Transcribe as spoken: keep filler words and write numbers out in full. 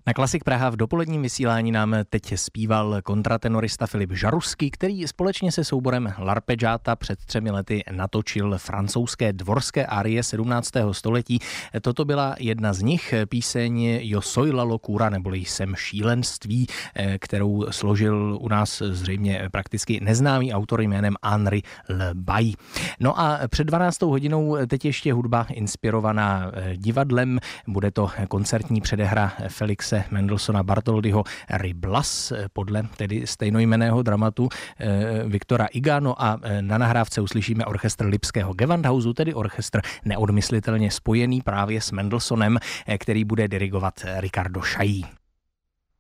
Na Klasik Praha v dopoledním vysílání nám teď zpíval kontratenorista Filip Žarusky, který společně se souborem L'Arpeggiata před třemi lety natočil francouzské dvorské árie sedmnáctého století. Toto byla jedna z nich, píseň Yo soy la locura, neboli Jsem šílenství, kterou složil u nás zřejmě prakticky neznámý autor jménem Henri Le Bay. No a před dvanáctou hodinou teď ještě hudba inspirovaná divadlem. Bude to koncertní předehra Felixe Mendelssohna Bartholdyho Ryblas podle tedy stejnojmenného dramatu Viktora Iga. No a na nahrávce uslyšíme orchestr Lipského Gewandhausu, tedy orchestr neodmyslitelně spojený právě s Mendelssohnem, který bude dirigovat Ricardo Chailly.